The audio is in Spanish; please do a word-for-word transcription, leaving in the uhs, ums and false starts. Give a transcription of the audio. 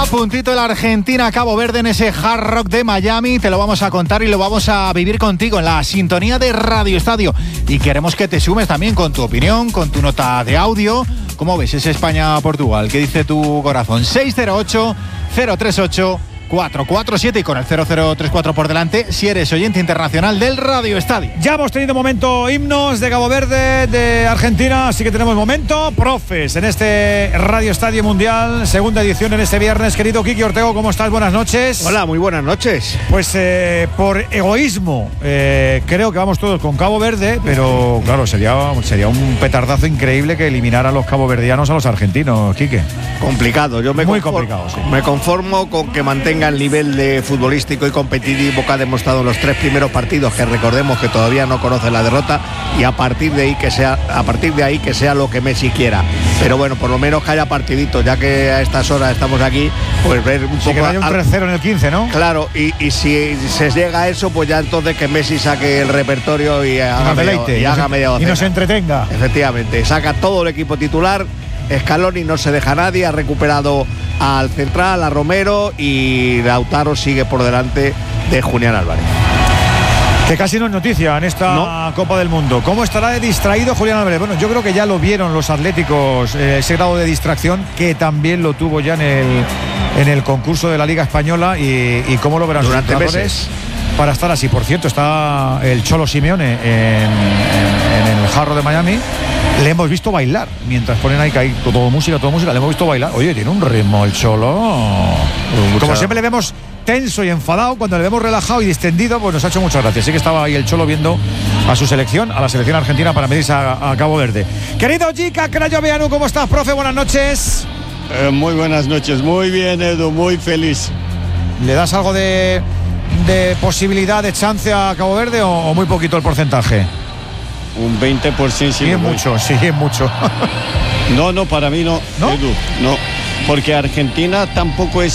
A puntito de la Argentina, Cabo Verde en ese Hard Rock de Miami. Te lo vamos a contar y lo vamos a vivir contigo en la sintonía de Radio Estadio. Y queremos que te sumes también con tu opinión, con tu nota de audio. ¿Cómo ves ese España-Portugal? ¿Qué dice tu corazón? seis cero ocho, cero tres ocho, cuatro cuatro siete y con el cero cero tres cuatro por delante si eres oyente internacional del Radio Estadio. Ya hemos tenido momento himnos de Cabo Verde, de Argentina, así que tenemos momento profes en este Radio Estadio Mundial, segunda edición en este viernes. Querido Kiki Ortego, ¿cómo estás? Buenas noches. Hola, muy buenas noches. Pues eh, por egoísmo eh, creo que vamos todos con Cabo Verde, pero claro, sería, sería un petardazo increíble que eliminara a los caboverdianos a los argentinos, Quique. Complicado, yo me, Muy conformo, complicado, sí. me conformo con que mantenga el nivel de futbolístico y competitivo que ha demostrado en los tres primeros partidos, que recordemos que todavía no conoce la derrota, y a partir de ahí que sea a partir de ahí que sea lo que Messi quiera. Pero bueno, por lo menos que haya partiditos, ya que a estas horas estamos aquí, pues ver un sí, poco. que haya un tres cero en el quince, ¿no? Claro, y, y si se llega a eso, pues ya entonces que Messi saque el repertorio y haga, y medio, y y haga nos, media y docena. nos entretenga. Efectivamente, saca todo el equipo titular. Scaloni no se deja a nadie, ha recuperado al central, a Romero, y Lautaro sigue por delante de Julián Álvarez. Que casi no es noticia en esta no. Copa del Mundo. ¿Cómo estará de distraído Julián Álvarez? Bueno, yo creo que ya lo vieron los atléticos, eh, ese grado de distracción que también lo tuvo ya en el, en el concurso de la Liga Española, y, y cómo lo verán durante sus meses para estar así. Por cierto, está el Cholo Simeone en, en, en el Jarro de Miami. Le hemos visto bailar mientras ponen ahí, que hay todo música, todo música. Le hemos visto bailar. Oye, tiene un ritmo el Cholo. Mucha... Como siempre le vemos tenso y enfadado, cuando le vemos relajado y distendido, pues nos ha hecho muchas gracias. Sí que estaba ahí el Cholo viendo a su selección, a la selección argentina, para medirse a, a Cabo Verde. Querido Jica Crayoveanu, ¿cómo estás, profe? Buenas noches. Eh, muy buenas noches. Muy bien, Edu, muy feliz. ¿Le das algo de, de posibilidad, de chance a Cabo Verde o, o muy poquito el porcentaje? Un veinte por ciento. Sí, es mucho, sí, es mucho. No, no, para mí no, ¿No? Edu, no. Porque Argentina tampoco es